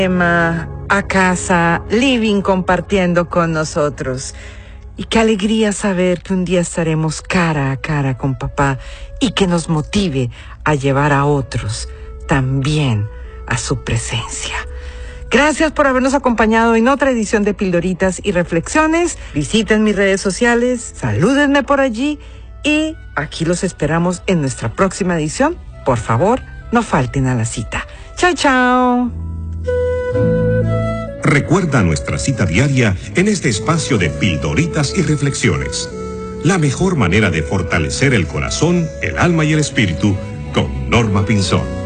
A casa, living, compartiendo con nosotros. Y qué alegría saber que un día estaremos cara a cara con papá y que nos motive a llevar a otros también a su presencia. Gracias por habernos acompañado en otra edición de Pildoritas y Reflexiones. Visiten mis redes sociales, salúdenme por allí y aquí los esperamos en nuestra próxima edición. Por favor, no falten a la cita. Chao, chao. Recuerda nuestra cita diaria en este espacio de Pildoritas y Reflexiones. La mejor manera de fortalecer el corazón, el alma y el espíritu con Norma Pinzón.